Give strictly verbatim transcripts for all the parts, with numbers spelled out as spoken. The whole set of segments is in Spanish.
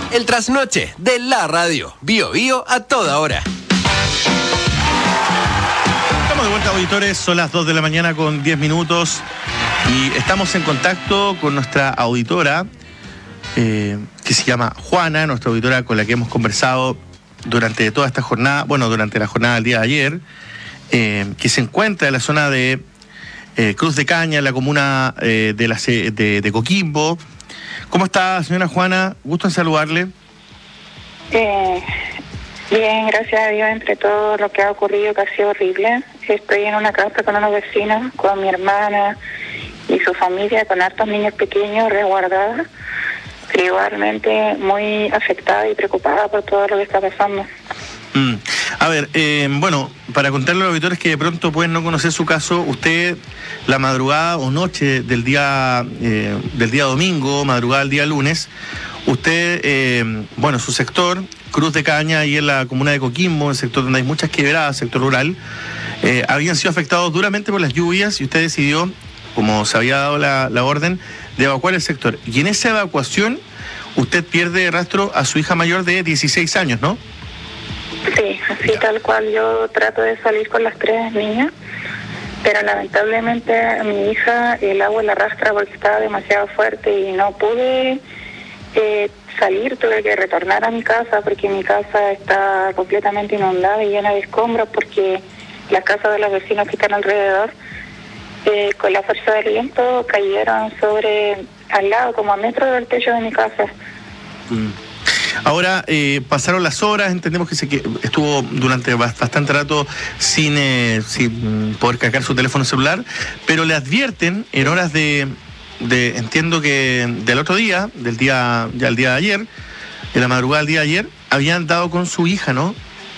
El trasnoche de la radio. Bio Bio a toda hora. Estamos de vuelta, auditores. Son las dos de la mañana con diez minutos. Y estamos en contacto con nuestra auditora, eh, que se llama Juana, nuestra auditora con la que hemos conversado durante toda esta jornada, bueno, durante la jornada del día de ayer, eh, que se encuentra en la zona de eh, Cruz de Caña, en la comuna eh, de, la, de, de Coquimbo. ¿Cómo está, señora Juana? Gusto en saludarle. Eh, bien, gracias a Dios, entre todo lo que ha ocurrido, que ha sido horrible. Estoy en una casa con unos vecinos, con mi hermana y su familia, con hartos niños pequeños resguardados, pero igualmente muy afectada y preocupada por todo lo que está pasando. Mm. A ver, eh, bueno, para contarle a los auditores que de pronto pueden no conocer su caso, usted la madrugada o noche del día eh, del día domingo, madrugada del día lunes, usted, eh, bueno, su sector, Cruz de Caña, ahí en la comuna de Coquimbo, el sector donde hay muchas quebradas, sector rural, eh, habían sido afectados duramente por las lluvias y usted decidió, como se había dado la, la orden, de evacuar el sector. Y en esa evacuación, usted pierde de rastro a su hija mayor de dieciséis años, ¿no? Sí, así ya. Tal cual. Yo trato de salir con las tres niñas, pero lamentablemente a mi hija el agua la arrastra porque estaba demasiado fuerte y no pude eh, salir. Tuve que retornar a mi casa porque mi casa está completamente inundada y llena de escombros porque las casas de los vecinos que están alrededor, eh, con la fuerza del viento, cayeron sobre, al lado, como a metros del techo de mi casa. Mm. Ahora, eh, pasaron las horas, entendemos que, se, que estuvo durante bastante rato sin, eh, sin poder cargar su teléfono celular, pero le advierten en horas de, de, entiendo que del otro día, del día, ya el día de ayer, en la madrugada del día de ayer, habían dado con su hija, ¿no?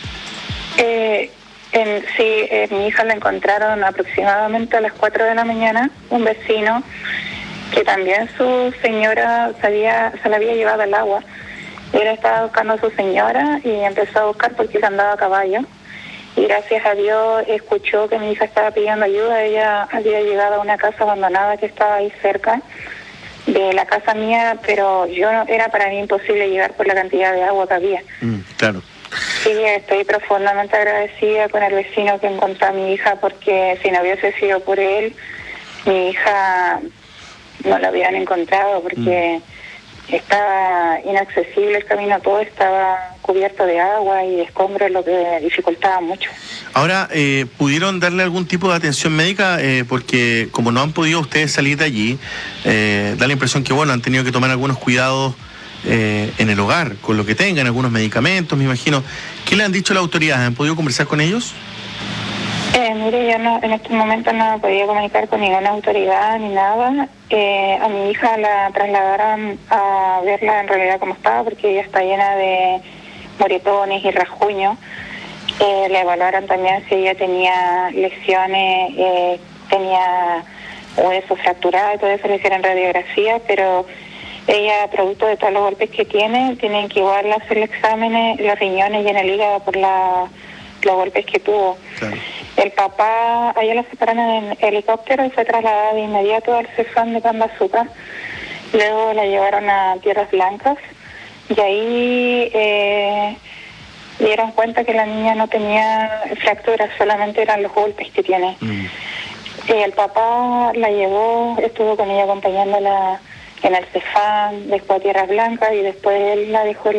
Eh, en, sí, eh, mi hija la encontraron aproximadamente a las cuatro de la mañana, un vecino, que también su señora se, había, se la había llevado al agua. Él estaba buscando a su señora y empezó a buscar porque él andaba a caballo. Y gracias a Dios escuchó que mi hija estaba pidiendo ayuda. Ella había llegado a una casa abandonada que estaba ahí cerca de la casa mía, pero yo no, era para mí imposible llegar por la cantidad de agua que había. Mm, claro. Sí, estoy profundamente agradecida con el vecino que encontró a mi hija, porque si no hubiese sido por él, mi hija no la habían encontrado porque... Mm. Estaba inaccesible el camino, todo estaba cubierto de agua y de escombros, lo que dificultaba mucho. Ahora, eh, ¿pudieron darle algún tipo de atención médica? Eh, porque como no han podido ustedes salir de allí, eh, da la impresión que, bueno, han tenido que tomar algunos cuidados eh, en el hogar, con lo que tengan, algunos medicamentos, me imagino. ¿Qué le han dicho las autoridades? ¿Han podido conversar con ellos? Eh, mire, yo no, en este momento no podía comunicar con ninguna autoridad ni nada. Eh, a mi hija la trasladaron a verla en realidad como estaba, porque ella está llena de moretones y rasguños. Eh, le evaluaron también si ella tenía lesiones, eh, tenía huesos fracturados, todo eso le hicieron radiografía, pero ella, producto de todos los golpes que tiene, tienen que igual hacerle exámenes, los riñones y en el hígado por la, los golpes que tuvo. Claro. El papá, allá la separaron en helicóptero y fue trasladada de inmediato al Cefam de Tambazuca. Luego la llevaron a Tierras Blancas y ahí eh, dieron cuenta que la niña no tenía fracturas, solamente eran los golpes que tiene. Mm. Y el papá la llevó, estuvo con ella acompañándola en el Cefam, después a Tierras Blancas y después él la dejó en la